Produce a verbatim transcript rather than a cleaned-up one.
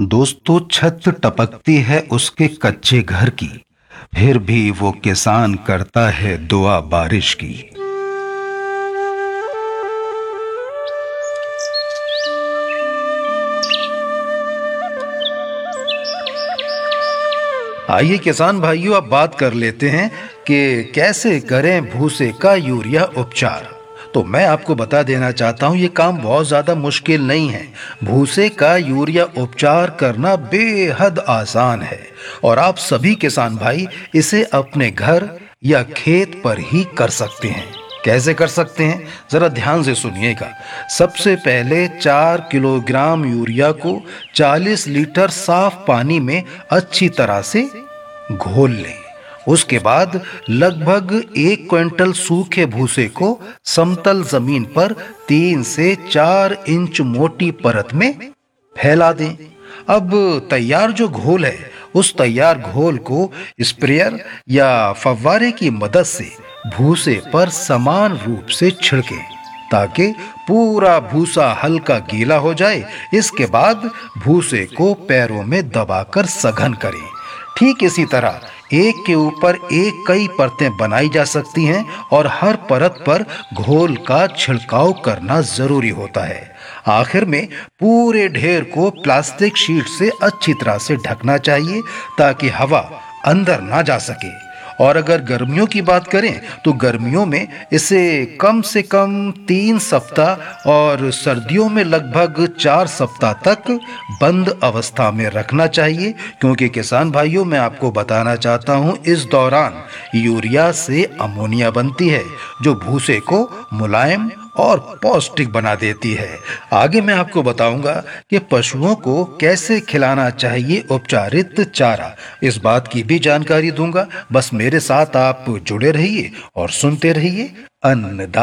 दोस्तों, छत टपकती है उसके कच्चे घर की, फिर भी वो किसान करता है दुआ बारिश की। आइए किसान भाइयों, अब बात कर लेते हैं कि कैसे करें भूसे का यूरिया उपचार। तो मैं आपको बता देना चाहता हूं, ये काम बहुत ज़्यादा मुश्किल नहीं है। भूसे का यूरिया उपचार करना बेहद आसान है और आप सभी किसान भाई इसे अपने घर या खेत पर ही कर सकते हैं। कैसे कर सकते हैं, जरा ध्यान से सुनिएगा। सबसे पहले चार किलोग्राम यूरिया को चालीस लीटर साफ पानी में अच्छी तरह से घोल लें। उसके बाद लगभग एक क्विंटल सूखे भूसे को समतल जमीन पर तीन से चार इंच मोटी परत में फैला दें। अब तैयार जो घोल है, उस तैयार घोल को स्प्रेयर या फव्वारे की मदद से भूसे पर समान रूप से छिड़कें ताकि पूरा भूसा हल्का गीला हो जाए। इसके बाद भूसे को पैरों में दबाकर सघन करें। ठीक इसी तरह एक के ऊपर एक कई परतें बनाई जा सकती हैं और हर परत पर घोल का छिड़काव करना जरूरी होता है। आखिर में पूरे ढेर को प्लास्टिक शीट से अच्छी तरह से ढकना चाहिए ताकि हवा अंदर ना जा सके। और अगर गर्मियों की बात करें तो गर्मियों में इसे कम से कम तीन सप्ताह और सर्दियों में लगभग चार सप्ताह तक बंद अवस्था में रखना चाहिए, क्योंकि किसान भाइयों मैं आपको बताना चाहता हूं, इस दौरान यूरिया से अमोनिया बनती है जो भूसे को मुलायम और पौष्टिक बना देती है। आगे मैं आपको बताऊंगा कि पशुओं को कैसे खिलाना चाहिए उपचारित चारा, इस बात की भी जानकारी दूंगा। बस मेरे साथ आप जुड़े रहिए और सुनते रहिए अन्नदाता।